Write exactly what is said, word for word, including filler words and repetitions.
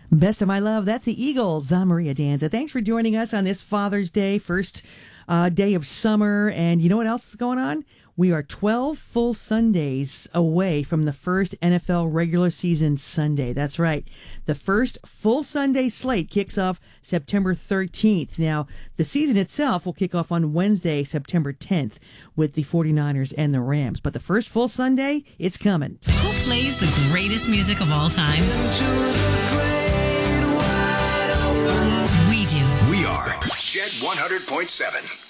Best of My Love, that's the Eagles. I'm Maria Danza. Thanks for joining us on this Father's Day, first uh, day of summer. And you know what else is going on? We are twelve full Sundays away from the first N F L regular season Sunday. That's right. The first full Sunday slate kicks off September thirteenth. Now, the season itself will kick off on Wednesday, September tenth, with the 49ers and the Rams. But the first full Sunday, it's coming. Who plays the greatest music of all time? We do. We are Jet one hundred point seven.